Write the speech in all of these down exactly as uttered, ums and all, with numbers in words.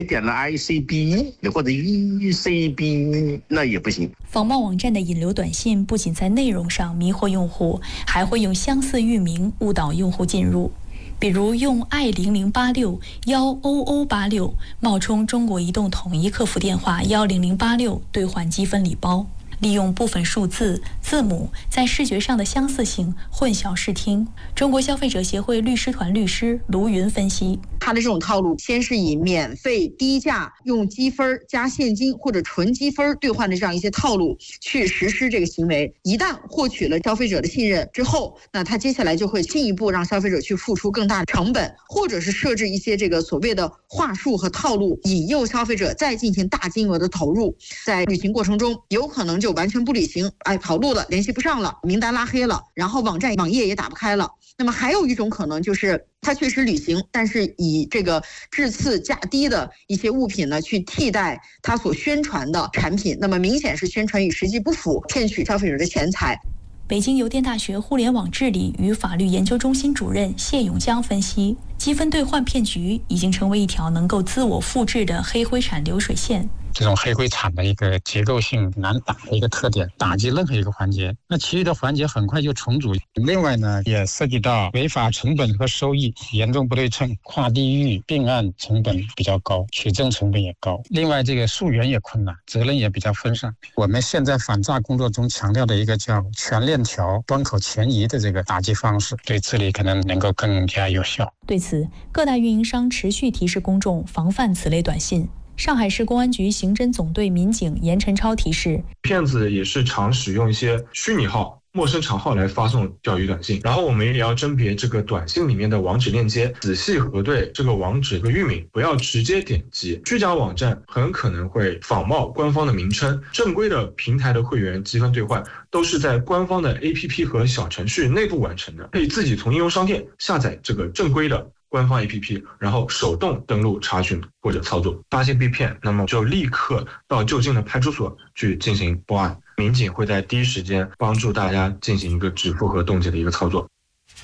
点了 I C B 或者 E C B 那也不行。 仿冒网站的引流短信不仅在内容上迷惑用户，还会用相似域名误导用户进入。比如用 i 零零八六一 O O 八六冒充中国移动统一客服电话一零零八六兑换积分礼包，利用部分数字、字母在视觉上的相似性混淆视听。中国消费者协会律师团律师卢云分析， 他的这种套路先是以免费低价用积分加现金或者纯积分兑换的这样一些套路去实施这个行为，一旦获取了消费者的信任之后，那他接下来就会进一步让消费者去付出更大的成本，或者是设置一些这个所谓的话术和套路，引诱消费者再进行大金额的投入。在履行过程中有可能就完全不履行，哎，跑路了，联系不上了，名单拉黑了，然后网站网页也打不开了。那么还有一种可能就是他确实履行，但是以这个质次价低的一些物品呢去替代他所宣传的产品，那么明显是宣传与实际不符，骗取消费者的钱财。 北京邮电大学互联网治理与法律研究中心主任谢永江分析，积分兑换骗局已经成为一条能够自我复制的黑灰产流水线。 这种黑灰产的一个结构性难打的一个特点，打击任何一个环节，那其余的环节很快就重组。另外呢，也涉及到违法成本和收益严重不对称，跨地域并案成本比较高，取证成本也高。另外这个溯源也困难，责任也比较分散。我们现在反诈工作中强调的一个叫全链条端口前移的这个打击方式，对治理可能能够更加有效。 对此，各大运营商持续提示公众防范此类短信。上海市公安局刑侦总队民警严晨超提示， 骗子也是常使用一些虚拟号、陌生账号来发送钓鱼短信，然后我们也要甄别这个短信里面的网址链接，仔细核对这个网址的域名，不要直接点击。虚假网站很可能会仿冒官方的名称，正规的平台的会员积分兑换都是在官方的 A P P 和小程序内部完成的，可以自己从应用商店下载这个正规的官方 A P P， 然后手动登录查询或者操作。发现被骗，那么就立刻到就近的派出所去进行报案，民警会在第一时间帮助大家进行一个止付和冻结的一个操作。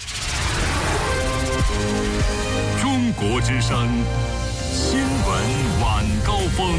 中国之声新闻晚高峰。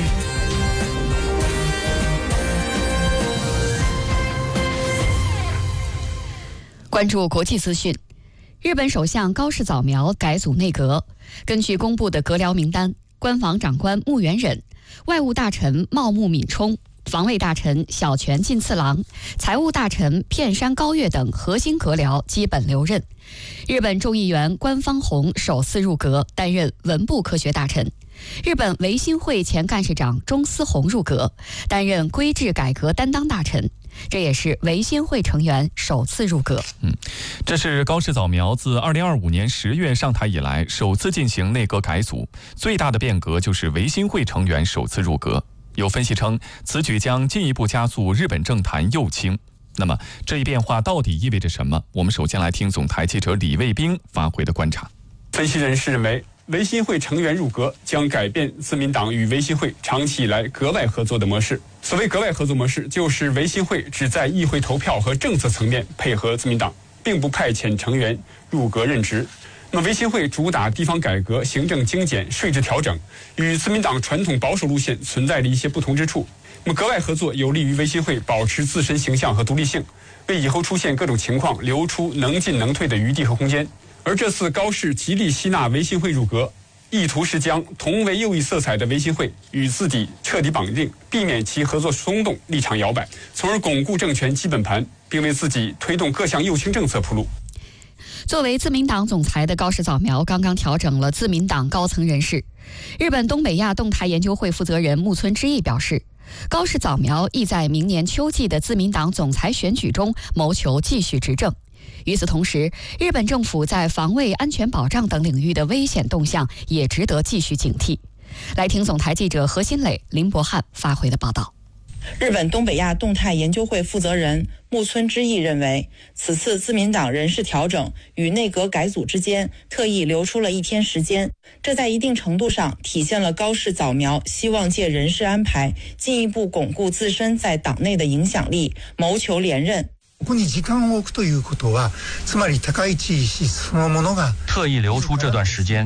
关注国际资讯。日本首相高市早苗改组内阁，根据公布的阁僚名单，官房长官木原忍、外务大臣茂木敏充、防卫大臣小泉进次郎、财务大臣片山高月等核心阁僚基本留任。日本众议员官方弘首次入阁，担任文部科学大臣。日本维新会前干事长中司宏入阁，担任规制改革担当大臣。这也是维新会成员首次入阁。 嗯，这是高市早苗自二零二五年十月上台以来首次进行内阁改组，最大的变革就是维新会成员首次入阁。有分析称，此举将进一步加速日本政坛右倾。那么，这一变化到底意味着什么？我们首先来听总台记者李卫兵发回的观察。 分析人士认为，维新会成员入阁将改变自民党与维新会长期以来格外合作的模式。所谓格外合作模式，就是维新会只在议会投票和政策层面配合自民党，并不派遣成员入阁任职。那么维新会主打地方改革、行政精简、税制调整，与自民党传统保守路线存在着一些不同之处。那么格外合作有利于维新会保持自身形象和独立性，为以后出现各种情况留出能进能退的余地和空间。而这次高市极力吸纳维新会入阁，意图是将同为右翼色彩的维新会与自己彻底绑定，避免其合作松动、立场摇摆，从而巩固政权基本盘，并为自己推动各项右倾政策铺路。 作为自民党总裁的高市早苗刚刚调整了自民党高层人事。日本东北亚动态研究会负责人木村之义表示，高市早苗意在明年秋季的自民党总裁选举中谋求继续执政。与此同时，日本政府在防卫、安全保障等领域的危险动向也值得继续警惕。来听总台记者何新磊、林博翰发回的报道。 日本东北亚动态研究会负责人木村之义认为，此次自民党人事调整与内阁改组之间特意留出了一天时间，这在一定程度上体现了高市早苗希望借人事安排进一步巩固自身在党内的影响力，谋求连任。 ここに時間を置くということは、つまり高市氏そのものが特意留出这段时间，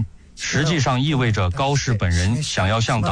实际上意味着高市本人想要向党